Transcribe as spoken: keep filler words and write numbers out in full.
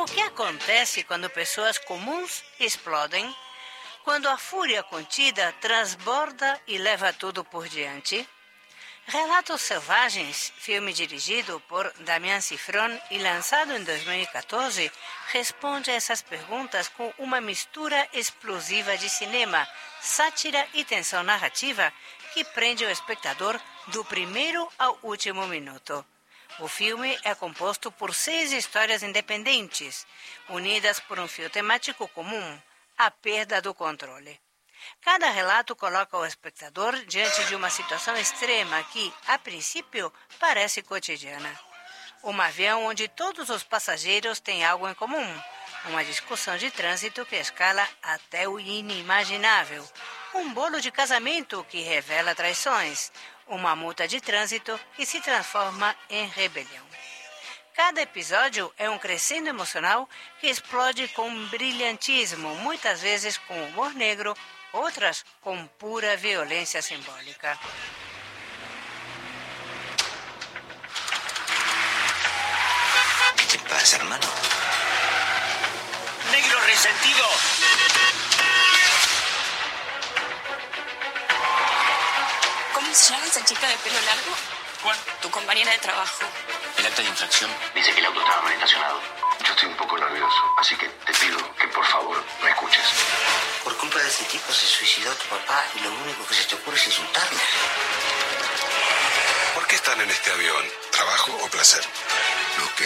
que acontece quando pessoas comuns explodem? Quando a fúria contida transborda e leva tudo por diante? Relatos Selvagens, filme dirigido por Damián Cifrón e lançado em dois mil e quatorze, responde a essas perguntas com uma mistura explosiva de cinema, sátira e tensão narrativa que prende o espectador do primeiro ao último minuto. O filme é composto por seis histórias independentes, unidas por um fio temático comum, a perda do controle. Cada relato coloca o espectador diante de uma situação extrema que, a princípio, parece cotidiana. Um avião onde todos os passageiros têm algo em comum. Uma discussão de trânsito que escala até o inimaginável. Um bolo de casamento que revela traições. Uma multa de trânsito que se transforma em rebelião. Cada episódio é um crescendo emocional que explode com brilhantismo, muitas vezes com humor negro, outras com pura violência simbólica. ¿Qué te pasa, hermano? ¡Negro resentido! ¿Cómo se llama esa chica de pelo largo? ¿Cuál? Tu compañera de trabajo. El acta de infracción Dice que el auto estaba mal estacionado. Yo estoy un poco nervioso, así que te pido que por favor me escuches. Por culpa de ese tipo se suicidó tu papá y lo único que se te ocurre es insultarlo. ¿Por qué están en este avión? ¿Trabajo o placer? Lo que